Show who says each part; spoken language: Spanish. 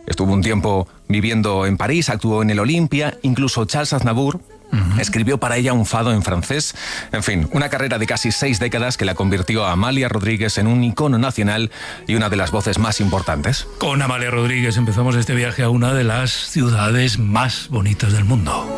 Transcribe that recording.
Speaker 1: Estuvo un tiempo viviendo en París, actuó en el Olympia, incluso Charles Aznavour escribió para ella un fado en francés. En fin, una carrera de casi 6 décadas que la convirtió a Amalia Rodríguez en un icono nacional y una de las voces más importantes.
Speaker 2: Con Amalia Rodríguez empezamos este viaje a una de las ciudades más bonitas del mundo.